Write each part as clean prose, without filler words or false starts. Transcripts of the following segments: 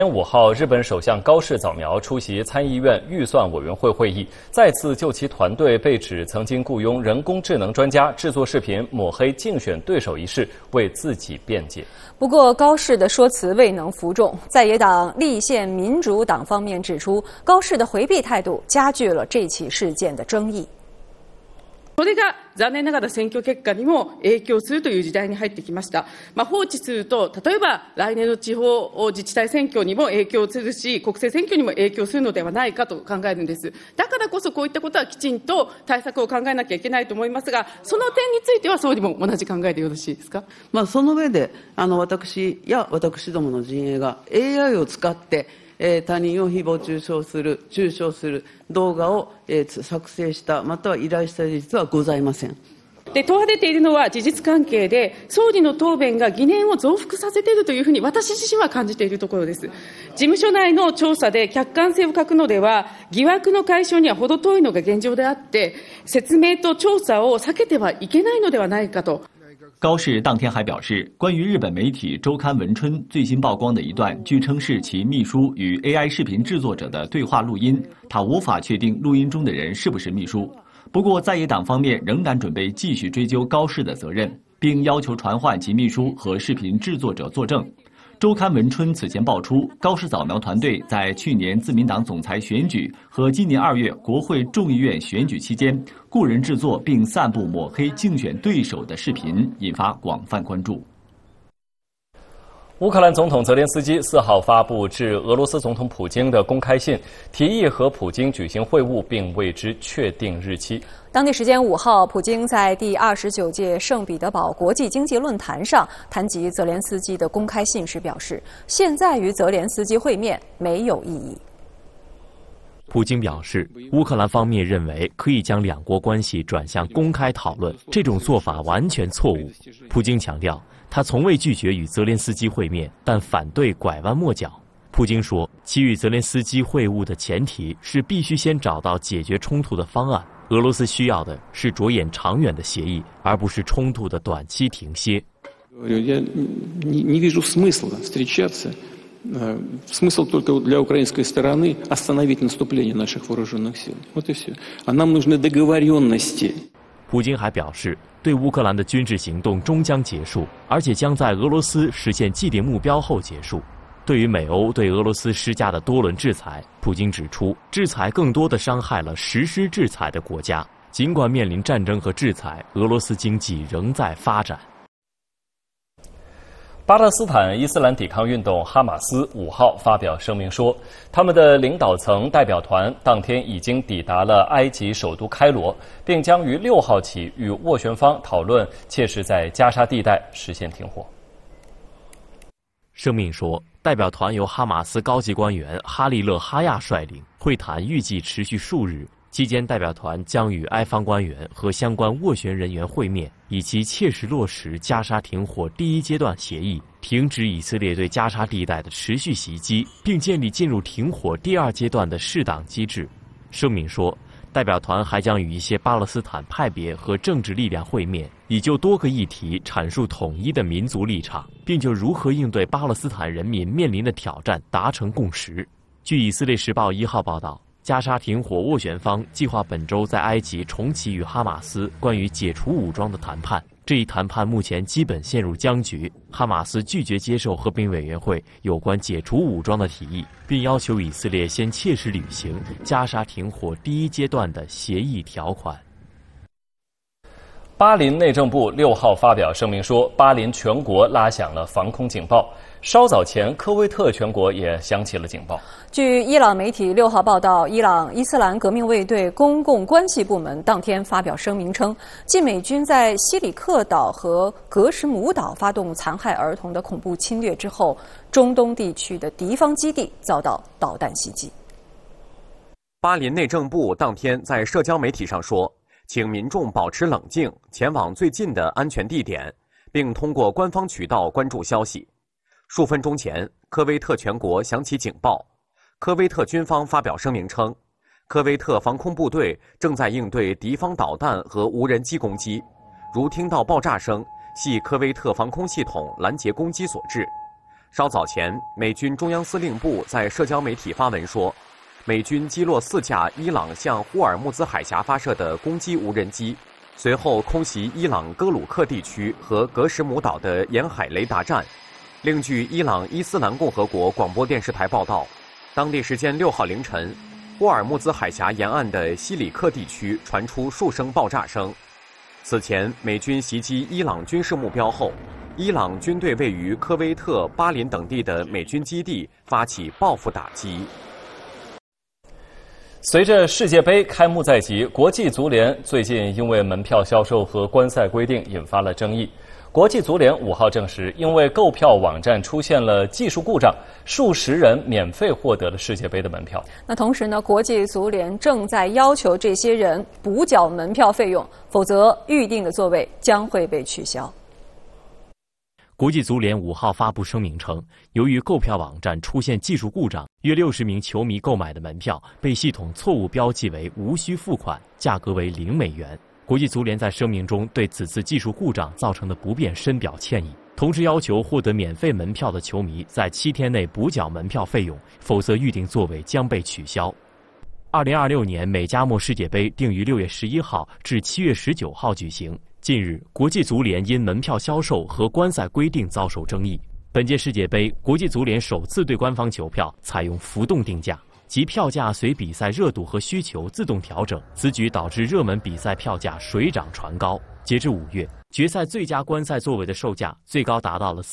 5号，日本首相高市早苗出席参议院预算委员会会议，再次就其团队被指曾经雇佣人工智能专家制作视频抹黑竞选对手一事为自己辩解。 不过，高市的说辞未能服众，在野党立宪民主党方面指出，高市的回避态度加剧了这起事件的争议。 それが残念ながら選挙結果にも影響するという時代に入ってきました。放置すると、例えば来年の地方自治体選挙にも影響するし、国政選挙にも影響するのではないかと考えるんです。だからこそこういったことはきちんと対策を考えなきゃいけないと思いますが、その点については総理も同じ考えでよろしいですか。 その上で私や私どもの陣営が AI を使って他人を誹謗中傷する動画を作成したまたは依頼した事実はございません。 で問われているのは事実関係で、総理の答弁が疑念を増幅させているというふうに私自身は感じているところです。事務所内の調査で客観性を欠くのでは疑惑の解消には程遠いのが現状であって、説明と調査を避けてはいけないのではないかと。 高市当天还表示，关于日本媒体周刊文春最新曝光的一段据称是其秘书与 AI 视频制作者的对话录音，他无法确定录音中的人是不是秘书。不过，在野党方面仍然准备继续追究高市的责任，并要求传唤其秘书和视频制作者作证。周刊文春此前爆出，高市早苗团队在去年自民党总裁选举和今年2月国会众议院选举期间，雇人制作并散布抹黑竞选对手的视频，引发广泛关注。 乌克兰总统泽连斯基4号发布致俄罗斯总统普京的公开信，提议和普京举行会晤，并为之确定日期。 当地时间5号，普京在第29届圣彼得堡国际经济论坛上谈及泽连斯基的公开信时表示，现在与泽连斯基会面没有意义。 普京表示，乌克兰方面认为可以将两国关系转向公开讨论，这种做法完全错误。普京强调，他从未拒绝与泽连斯基会面，但反对拐弯抹角。普京说，其与泽连斯基会晤的前提是必须先找到解决冲突的方案。俄罗斯需要的是着眼长远的协议，而不是冲突的短期停歇。 Я не вижу смысла встречаться. Смысл только для украинской стороны остановить наступление наших вооруженных сил. Вот и все. А нам нужны договоренности. 普京还表示，对乌克兰的军事行动终将结束，而且将在俄罗斯实现既定目标后结束。对于美欧对俄罗斯施加的多轮制裁，普京指出，制裁更多地伤害了实施制裁的国家。尽管面临战争和制裁，俄罗斯经济仍在发展。 巴勒斯坦伊斯兰抵抗运动哈马斯5号发表声明说，他们的领导层代表团当天已经抵达了埃及首都开罗，并将于6号起与斡旋方讨论切实在加沙地带实现停火。 声明说，代表团由哈马斯高级官员哈利勒·哈亚率领，会谈预计持续数日。期间，代表团将与埃方官员和相关斡旋人员会面，以期切实落实加沙停火第1阶段协议，停止以色列对加沙地带的持续袭击，并建立进入停火第2阶段的适当机制。声明说，代表团还将与一些巴勒斯坦派别和政治力量会面，以就多个议题阐述统一的民族立场，并就如何应对巴勒斯坦人民面临的挑战达成共识。据以色列时报1号报道，加沙停火斡旋方计划本周在埃及重启与哈马斯关于解除武装的谈判。这一谈判目前基本陷入僵局，哈马斯拒绝接受和平委员会有关解除武装的提议，并要求以色列先切实履行加沙停火第1阶段的协议条款。 巴林内政部6号发表声明说，巴林全国拉响了防空警报。稍早前，科威特全国也响起了警报。 据伊朗媒体6号报道，伊朗伊斯兰革命卫队公共关系部门当天发表声明称，继美军在西里克岛和格什姆岛发动残害儿童的恐怖侵略之后，中东地区的敌方基地遭到导弹袭击。 巴林内政部当天在社交媒体上说，请民众保持冷静，前往最近的安全地点，并通过官方渠道关注消息。数分钟前，科威特全国响起警报。科威特军方发表声明称，科威特防空部队正在应对敌方导弹和无人机攻击，如听到爆炸声，系科威特防空系统拦截攻击所致。 稍早前，美军中央司令部在社交媒体发文说，美军击落4架伊朗向霍尔木兹海峡发射的攻击无人机，随后空袭伊朗哥鲁克地区和格什姆岛的沿海雷达站。另据伊朗伊斯兰共和国广播电视台报道，当地时间6号凌晨，霍尔木兹海峡沿岸的西里克地区传出数声爆炸声。此前，美军袭击伊朗军事目标后，伊朗军对位于科威特、巴林等地的美军基地发起报复打击。 随着世界杯开幕在即，国际足联最近因为门票销售和观赛规定引发了争议。国际足联5号证实，因为购票网站出现了技术故障，数十人免费获得了世界杯的门票。 那同时呢，国际足联正在要求这些人补缴门票费用，否则预定的座位将会被取消。 国际足联5号发布声明称，由于购票网站出现技术故障，约60名球迷购买的门票被系统错误标记为无需付款，价格为$0。国际足联在声明中对此次技术故障造成的不便深表歉意，同时要求获得免费门票的球迷在7天内补缴门票费用，否则预定座位将被取消。2026年美加墨世界杯定于6月11号至7月19号举行。近日，国际足联因门票销售和观赛规定遭受争议。本届世界杯，国际足联首次对官方球票采用浮动定价，即票价随比赛热度和需求自动调整。此举导致热门比赛票价水涨船高。截至5月，决赛最佳观赛座位的售价最高达到了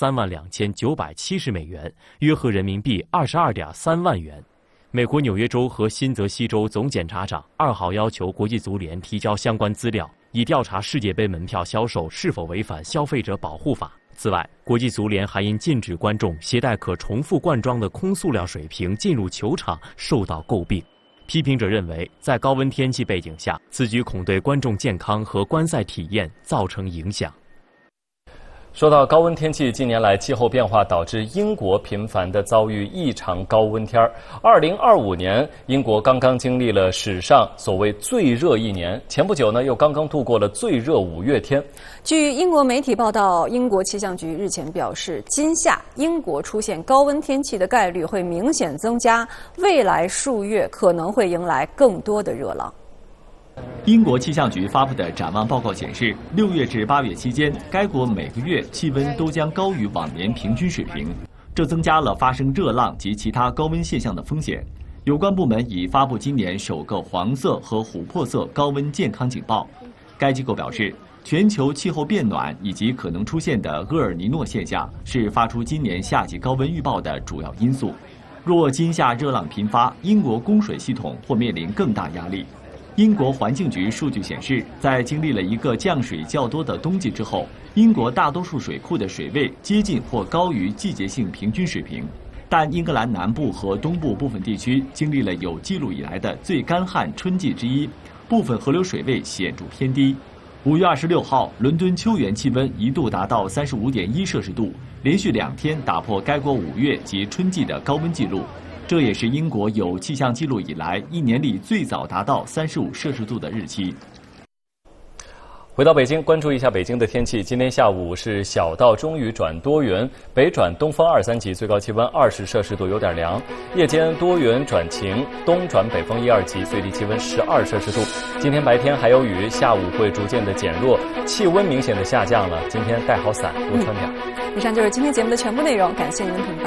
$32,970，约合人民币22.3万元。美国纽约州和新泽西州总检察长2号要求国际足联提交相关资料，以调查世界杯门票销售是否违反消费者保护法。此外，国际足联还因禁止观众携带可重复灌装的空塑料水瓶进入球场受到诟病。批评者认为，在高温天气背景下，此举恐对观众健康和观赛体验造成影响。 说到高温天气，近年来气候变化导致英国频繁地遭遇异常高温天儿。2025年，英国刚刚经历了史上所谓最热一年，前不久呢又刚刚度过了最热5月天。 据英国媒体报道，英国气象局日前表示，今夏英国出现高温天气的概率会明显增加，未来数月可能会迎来更多的热浪。 英国气象局发布的展望报告显示，6月至8月期间，该国每个月气温都将高于往年平均水平，这增加了发生热浪及其他高温现象的风险。有关部门已发布今年首个黄色和琥珀色高温健康警报。该机构表示，全球气候变暖以及可能出现的厄尔尼诺现象是发出今年夏季高温预报的主要因素。若今夏热浪频发，英国供水系统或面临更大压力。英国环境局数据显示，在经历了一个降水较多的冬季之后，英国大多数水库的水位接近或高于季节性平均水平，但英格兰南部和东部部分地区经历了有记录以来的最干旱春季之一，部分河流水位显著偏低。5月26号，伦敦秋园气温一度达到35.1摄氏度，连续2天打破该国5月及春季的高温纪录。这也是英国有气象记录以来1年里最早达到35摄氏度的日期。 回到北京，关注一下北京的天气。今天下午是小到中雨转多云，北转东风2、3级，最高气温20摄氏度，有点凉。夜间多云转晴，东转北风1、2级，最低气温12摄氏度。今天白天还有雨，下午会逐渐的减弱，气温明显的下降了。今天带好伞，多穿点。 以上就是今天节目的全部内容，感谢您的陪伴。